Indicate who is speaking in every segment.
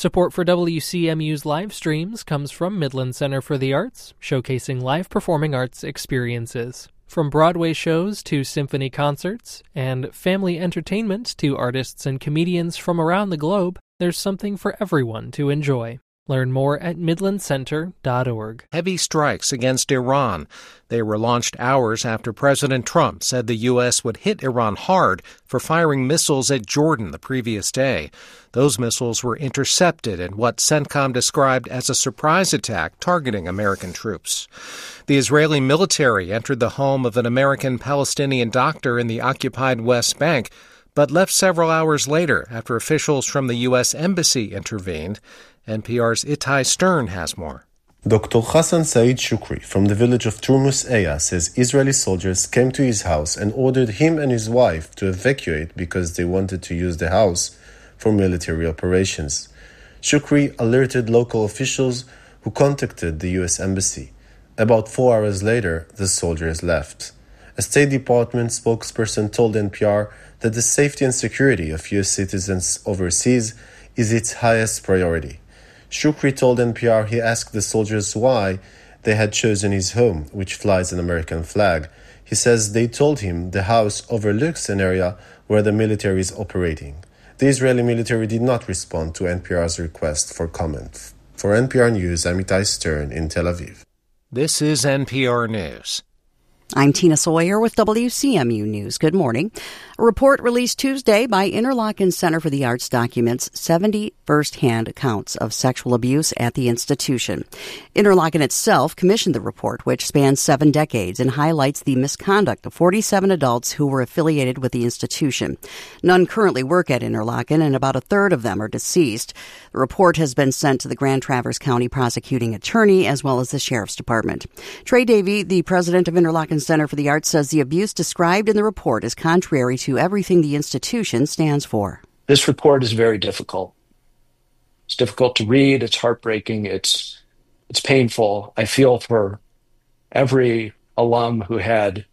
Speaker 1: Support for WCMU's live streams comes from Midland Center for the Arts, showcasing live performing arts experiences. From Broadway shows to symphony concerts, and family entertainment to artists and comedians from around the globe, there's something for everyone to enjoy. Learn more at midlandcenter.org.
Speaker 2: Heavy strikes against Iran. They were launched hours after President Trump said the U.S. would hit Iran hard for firing missiles at Jordan the previous day. Those missiles were intercepted in what CENTCOM described as a surprise attack targeting American troops. The Israeli military entered the home of an American-Palestinian doctor in the occupied West Bank, but left several hours later after officials from the U.S. Embassy intervened. NPR's Itai Stern has more.
Speaker 3: Dr. Hassan Said Shukri from the village of Turmus Eya says Israeli soldiers came to his house and ordered him and his wife to evacuate because they wanted to use the house for military operations. Shukri alerted local officials who contacted the U.S. Embassy. About 4 hours later, the soldiers left. A State Department spokesperson told NPR that the safety and security of U.S. citizens overseas is its highest priority. Shukri told NPR he asked the soldiers why they had chosen his home, which flies an American flag. He says they told him the house overlooks an area where the military is operating. The Israeli military did not respond to NPR's request for comment. For NPR News, I'm Itai Stern in Tel Aviv.
Speaker 2: This is NPR News.
Speaker 4: I'm Tina Sawyer with WCMU News. Good morning. A report released Tuesday by Interlochen Center for the Arts documents 70 first-hand accounts of sexual abuse at the institution. Interlochen itself commissioned the report, which spans 7 decades and highlights the misconduct of 47 adults who were affiliated with the institution. None currently work at Interlochen, and about a third of them are deceased. The report has been sent to the Grand Traverse County prosecuting attorney as well as the Sheriff's Department. Trey Davey, the president of Interlochen Center for the Arts, says the abuse described in the report is contrary to everything the institution stands for.
Speaker 5: This report is very difficult. It's difficult to read. It's heartbreaking. It's painful. I feel for every alum who had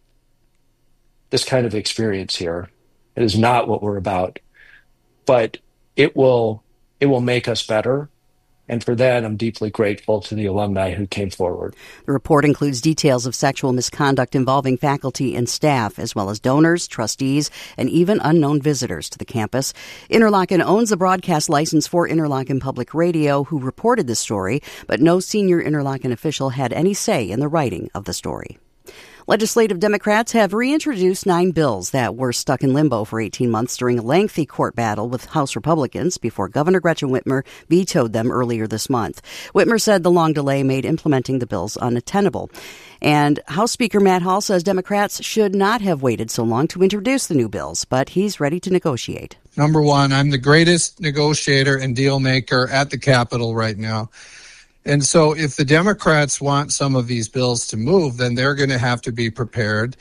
Speaker 5: this kind of experience here. It is not what we're about, but it will make us better. And for that, I'm deeply grateful to the alumni who came forward.
Speaker 4: The report includes details of sexual misconduct involving faculty and staff, as well as donors, trustees, and even unknown visitors to the campus. Interlochen owns the broadcast license for Interlochen Public Radio, who reported the story, but no senior Interlochen official had any say in the writing of the story. Legislative Democrats have reintroduced 9 bills that were stuck in limbo for 18 months during a lengthy court battle with House Republicans before Governor Gretchen Whitmer vetoed them earlier this month. Whitmer said the long delay made implementing the bills unattainable. And House Speaker Matt Hall says Democrats should not have waited so long to introduce the new bills, but he's ready to negotiate.
Speaker 6: Number one, I'm the greatest negotiator and deal maker at the Capitol right now. And so if the Democrats want some of these bills to move, then they're going to have to be prepared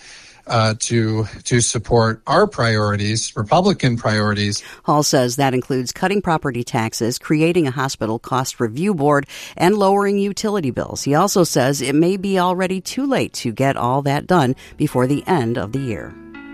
Speaker 6: to support our priorities, Republican priorities.
Speaker 4: Hall says that includes cutting property taxes, creating a hospital cost review board, and lowering utility bills. He also says it may be already too late to get all that done before the end of the year.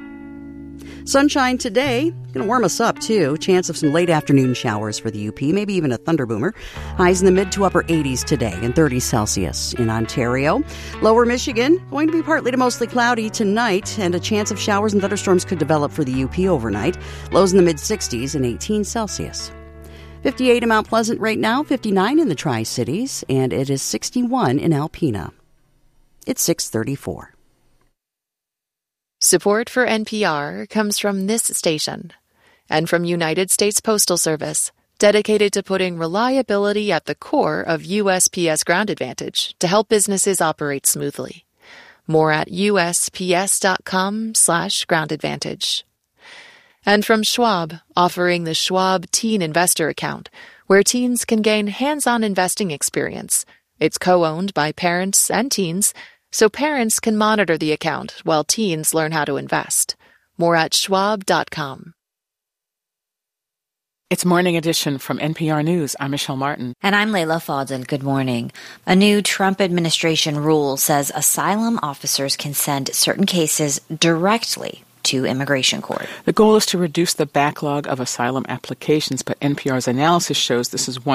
Speaker 4: Sunshine today. Going to warm us up, too. Chance of some late afternoon showers for the UP, maybe even a thunderboomer. Highs in the mid to upper 80s today and 30 Celsius in Ontario. Lower Michigan, going to be partly to mostly cloudy tonight, and a chance of showers and thunderstorms could develop for the UP overnight. Lows in the mid 60s and 18 Celsius. 58 in Mount Pleasant right now, 59 in the Tri-Cities, and it is 61 in Alpena. It's 6:34.
Speaker 7: Support for NPR comes from this station and from United States Postal Service, dedicated to putting reliability at the core of USPS Ground Advantage to help businesses operate smoothly. More at USPS.com/Ground Advantage. And from Schwab, offering the Schwab Teen Investor Account, where teens can gain hands-on investing experience. It's co-owned by parents and teens, so parents can monitor the account while teens learn how to invest. More at schwab.com.
Speaker 8: It's Morning Edition from NPR News. I'm Michelle Martin.
Speaker 9: And I'm Layla Fadel. Good morning. A new Trump administration rule says asylum officers can send certain cases directly to immigration court.
Speaker 8: The goal is to reduce the backlog of asylum applications, but NPR's analysis shows this is one